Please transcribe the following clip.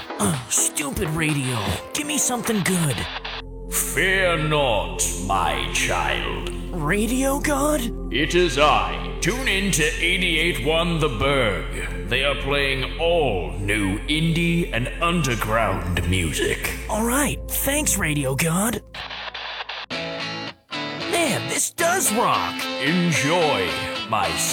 Stupid radio. Give me something good. Fear not, my child. Radio God? It is I. Tune in to 88.1 The Berg. They are playing all new indie and underground music. All right, thanks, Radio God. Man, this does rock. Enjoy, my